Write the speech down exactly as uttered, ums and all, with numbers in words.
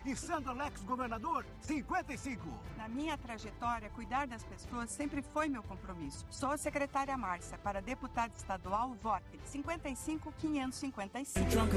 E Sandro Lex, governador, cinquenta e cinco. Na minha trajetória, cuidar das pessoas sempre foi meu compromisso. Sou a secretária Márcia. Para deputada estadual, vote cinquenta e cinco, quinhentos e cinquenta e cinco.